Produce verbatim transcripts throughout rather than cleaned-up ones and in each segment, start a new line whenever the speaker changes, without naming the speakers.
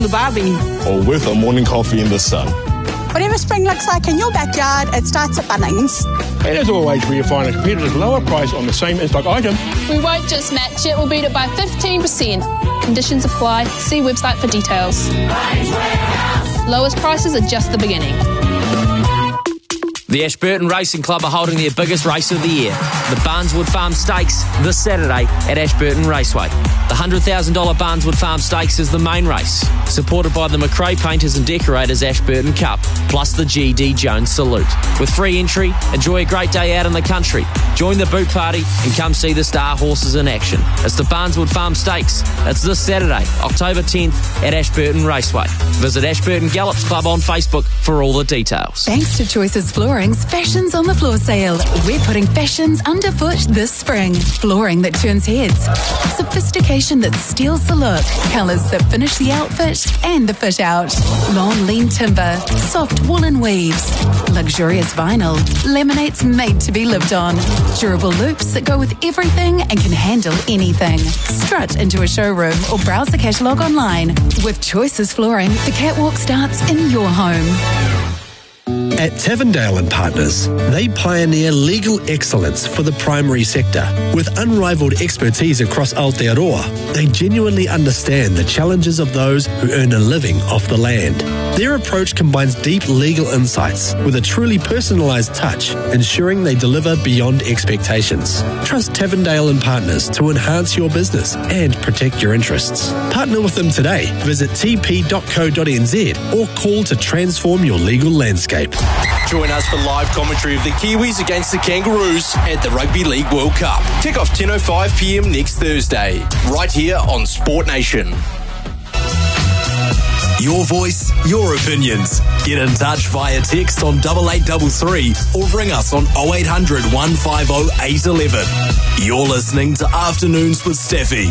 Barbie.
Or with a morning coffee in the sun.
Whatever spring looks like in your backyard, it starts at Bunnings.
And as always, where you find a competitive lower price on the same in-stock item.
We won't just match it, we'll beat it by fifteen percent. Conditions apply. See website for details. Lowest prices are just the beginning.
The Ashburton Racing Club are holding their biggest race of the year, the Barneswood Farm Stakes, this Saturday at Ashburton Raceway. The one hundred thousand dollars Barneswood Farm Stakes is the main race, supported by the McRae Painters and Decorators Ashburton Cup, plus the G D Jones Salute. With free entry, enjoy a great day out in the country. Join the boot party and come see the star horses in action. It's the Barneswood Farm Stakes. It's this Saturday, October tenth at Ashburton Raceway. Visit Ashburton Gallops Club on Facebook for all the details.
Thanks to Choices Flooring's Fashions on the Floor sale. We're putting fashions underfoot this spring. Flooring that turns heads. Sophistication that steals the look. Colours that finish the outfit and the fit out. Long lean timber. Soft woolen weaves. Luxurious vinyl. Laminates made to be lived on. Durable loops that go with everything and can handle anything. Strut into a showroom or browse the catalogue online. With Choices Flooring, the catwalk starts in your home.
At Tavendale and Partners, they pioneer legal excellence for the primary sector. With unrivaled expertise across Aotearoa, they genuinely understand the challenges of those who earn a living off the land. Their approach combines deep legal insights with a truly personalised touch, ensuring they deliver beyond expectations. Trust Tavendale and Partners to enhance your business and protect your interests. Partner with them today. Visit t p dot co dot n z or call to transform your legal landscape.
Join us for live commentary of the Kiwis against the Kangaroos at the Rugby League World Cup. Kick off ten oh five p m next Thursday, right here on Sport Nation. Your voice, your opinions. Get in touch via text on double eight double three or ring us on oh eight hundred, one five oh, eight one one. You're listening to Afternoons with Steffi.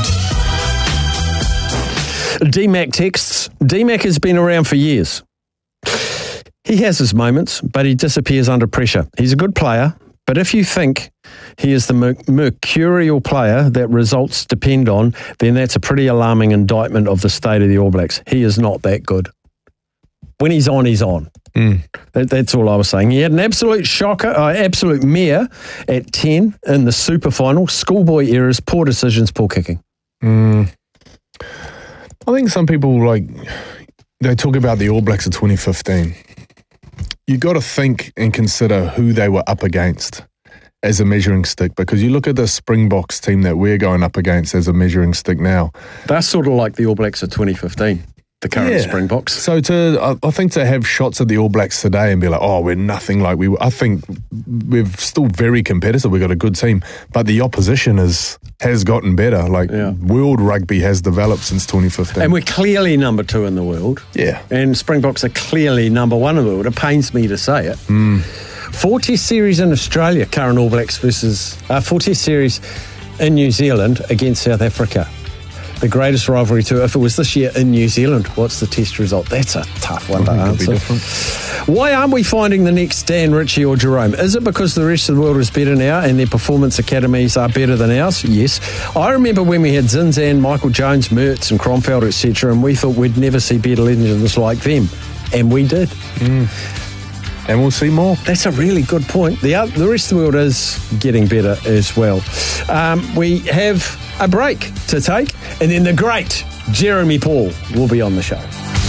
D Mac texts. D Mac has been around for years. He has his moments, but he disappears under pressure. He's a good player, but if you think he is the mer- mercurial player that results depend on, then that's a pretty alarming indictment of the state of the All Blacks. He is not that good. When he's on, he's on. Mm. That, that's all I was saying. He had an absolute shocker, uh, absolute mare at ten in the super final. Schoolboy errors, poor decisions, poor kicking.
Mm. I think some people, like, they talk about the All Blacks of twenty fifteen. You got to think and consider who they were up against as a measuring stick, because you look at the Springboks team that we're going up against as a measuring stick now.
That's sort of like the All Blacks of twenty fifteen, the current yeah. Springboks.
So to, I, I think to have shots at the All Blacks today and be like, oh, we're nothing like we were. I think we're still very competitive. We've got a good team, but the opposition is has gotten better. Like yeah. world rugby has developed since twenty fifteen.
And we're clearly number two in the world.
Yeah.
And Springboks are clearly number one in the world. It pains me to say it.
Mm.
Four Test series in Australia, current All Blacks versus... Uh, four Test series in New Zealand against South Africa. The greatest rivalry too. If it was this year in New Zealand, what's the test result? That's a tough one to answer. Why aren't we finding the next Dan, Richie or Jerome? Is it because the rest of the world is better now and their performance academies are better than ours? Yes. I remember when we had Zinzan, Michael Jones, Mertz and Kronfeld, et cetera, and we thought we'd never see better legends like them. And we did.
Mm. And we'll see more.
That's a really good point. The other, the rest of the world is getting better as well. Um, we have a break to take, and then the great Jeremy Paul will be on the show.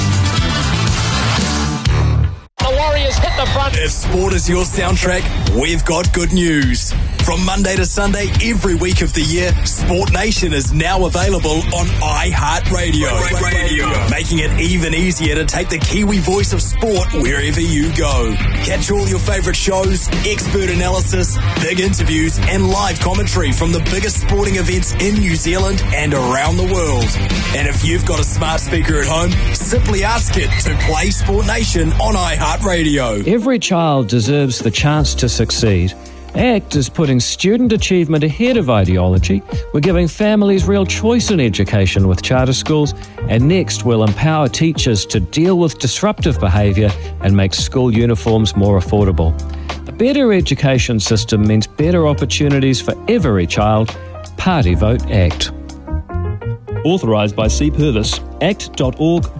The Warriors hit the front. If sport is your soundtrack, we've got good news. From Monday to Sunday, every week of the year, Sport Nation is now available on iHeartRadio. Radio, making it even easier to take the Kiwi voice of sport wherever you go. Catch all your favourite shows, expert analysis, big interviews, and live commentary from the biggest sporting events in New Zealand and around the world. And if you've got a smart speaker at home, simply ask it to play Sport Nation on iHeartRadio.
Every child deserves the chance to succeed. ACT is putting student achievement ahead of ideology. We're giving families real choice in education with charter schools, and next we'll empower teachers to deal with disruptive behaviour and make school uniforms more affordable. A better education system means better opportunities for every child. Party vote ACT.
Authorised by C. Purvis, act dot org